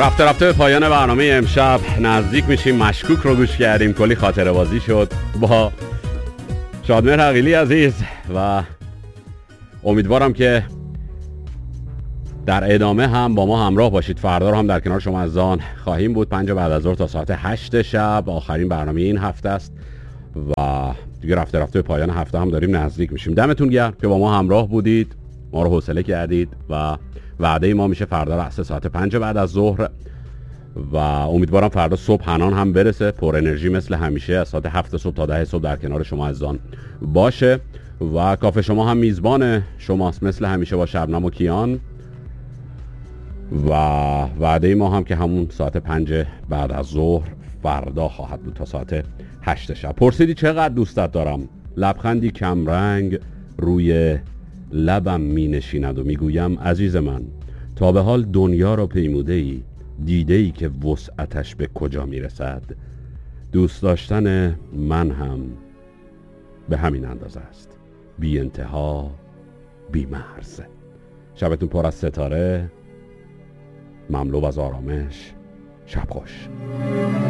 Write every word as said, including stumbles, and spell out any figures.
رفته رفته به پایان برنامه امشب نزدیک میشیم. مشکوک رو گوش کردیم، کلی خاطره بازی شد با شادمهر حقیلی عزیز و امیدوارم که در ادامه هم با ما همراه باشید. فردا رو هم در کنار شما عزیزان خواهیم بود. پنج بعد از ظهر تا ساعت هشت شب آخرین برنامه این هفته است و دیگه رفته رفته به پایان هفته هم داریم نزدیک میشیم. دمتون گرم که با ما همراه بودید، ما رو حوصله کردید و وعده ما میشه فردا رأس ساعت پنج بعد از ظهر و امیدوارم فردا صبح حنان هم برسه پر انرژی مثل همیشه از ساعت هفت صبح تا ده صبح در کنار شما عزیزان باشه و کافه شما هم میزبان شماست مثل همیشه با شبنم و کیان و وعده ما هم که همون ساعت پنج بعد از ظهر فردا خواهد بود تا ساعت هشت شب. پرسیدی چقدر دوستت دارم، لبخندی کمرنگ روی لبم می نشیند و می گویم عزیز من تا به حال دنیا را پیموده ای، دیده ای که وسعتش به کجا می رسد. دوست داشتن من هم به همین اندازه است، بی انتها بی مرز. شبتون پر از ستاره، مملو از آرامش. شب خوش.